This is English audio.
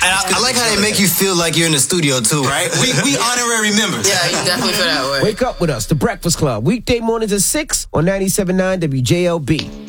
I like how they make you feel like you're in the studio too. Right? We honorary members. Yeah, you definitely feel that way. Wake up with us, The Breakfast Club, weekday mornings at 6 on 97.9 WJLB.